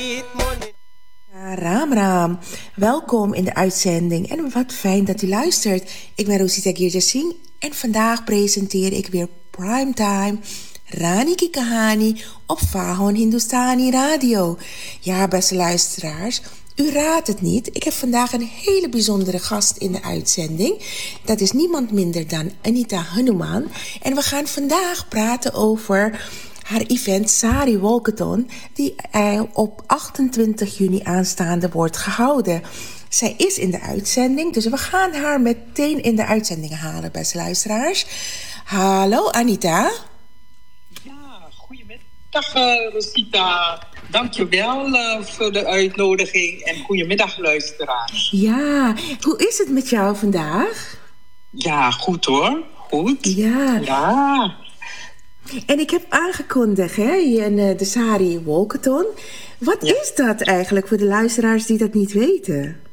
Raam, raam. Welkom in de uitzending en wat fijn dat u luistert. Ik ben Rosita Girjasingh en vandaag presenteer ik weer Primetime Rani Ki Kahani op Vahon Hindustani Radio. Ja, beste luisteraars, u raadt het niet. Ik heb vandaag een hele bijzondere gast in de uitzending. Dat is niemand minder dan Anita Hanuman. En we gaan vandaag praten over haar event Sari Walkathon, die op 28 juni aanstaande wordt gehouden. Zij is in de uitzending, dus we gaan haar meteen in de uitzending halen, beste luisteraars. Hallo Anita. Ja, goedemiddag Rosita. Dankjewel voor de uitnodiging en goedemiddag luisteraars. Ja, hoe is het met jou vandaag? Ja, goed hoor. Goed. Ja. En ik heb aangekondigd, de Sari Walkathon. Wat is dat eigenlijk voor de luisteraars die dat niet weten?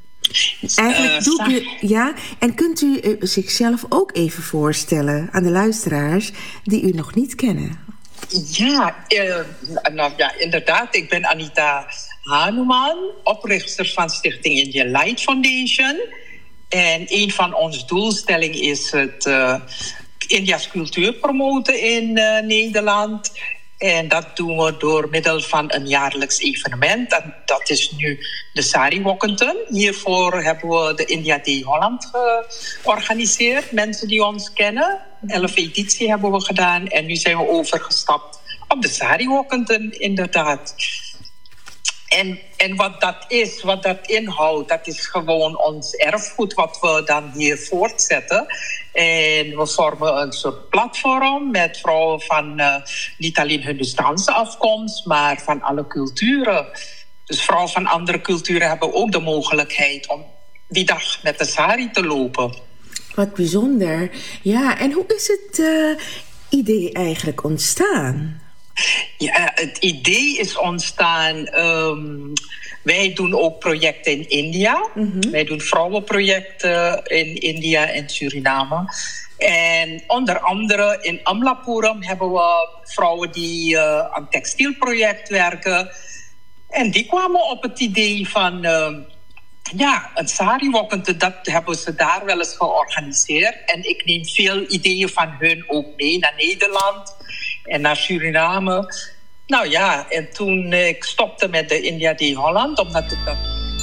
En kunt u zichzelf ook even voorstellen aan de luisteraars die u nog niet kennen? Ja, inderdaad. Ik ben Anita Hanuman, oprichter van Stichting India Light Foundation. En een van onze doelstellingen is het India's cultuur promoten in Nederland. En dat doen we door middel van een jaarlijks evenement. En dat is nu de Sari Walkathon. Hiervoor hebben we de India Day Holland georganiseerd. Mensen die ons kennen. 11 editie hebben we gedaan. En nu zijn we overgestapt op de Sari Walkathon, inderdaad. En wat dat is, wat dat inhoudt, dat is gewoon ons erfgoed wat we dan hier voortzetten. En we vormen een soort platform met vrouwen van niet alleen Hindustaanse afkomst, maar van alle culturen. Dus vrouwen van andere culturen hebben ook de mogelijkheid om die dag met de sari te lopen. Wat bijzonder. Ja, en hoe is het idee eigenlijk ontstaan? Ja, het idee is ontstaan. Wij doen ook projecten in India. Mm-hmm. Wij doen vrouwenprojecten in India en Suriname. En onder andere in Amlapuram hebben we vrouwen die aan een textielproject werken. En die kwamen op het idee van een Sari Walkathon, dat hebben ze daar wel eens georganiseerd. En ik neem veel ideeën van hun ook mee naar Nederland en naar Suriname. Nou ja, en toen ik stopte met de India Day Holland, omdat ik dat